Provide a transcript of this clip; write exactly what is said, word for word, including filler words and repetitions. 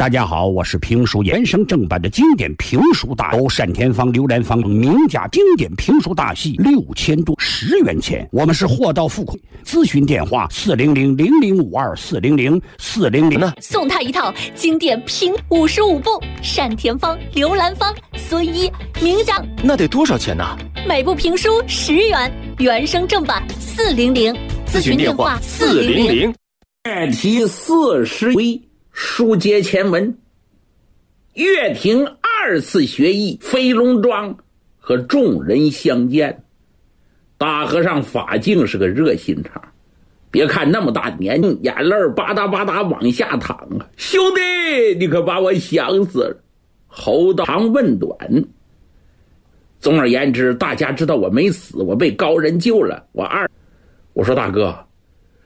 大家好，我是评书原声正版的经典评书大由单田芳、刘兰芳名家经典评书大戏六千多十元钱，我们是货到付款。咨询电话四零零零零五二四零零四零零呢。 送他一套经典评五十五部，单田芳、刘兰芳、孙一名家， 那得多少钱呢？ 每部评书十元，原声正版四零零，咨询电话四零零。 乐题四十回，书接前文。乐亭二次学艺，飞龙庄和众人相见。大和尚法镜是个热心肠，别看那么大年纪，眼泪吧嗒吧嗒往下淌啊！兄弟，你可把我想死了。侯道长问短。总而言之，大家知道我没死，我被高人救了。我二，我说大哥，